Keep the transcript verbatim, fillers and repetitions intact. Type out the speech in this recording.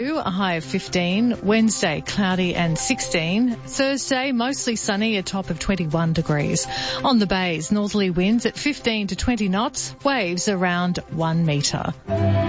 A high of fifteen. Wednesday, cloudy and sixteen. Thursday, mostly sunny, a top of twenty-one degrees. On the bays, northerly winds at fifteen to twenty knots, waves around one metre.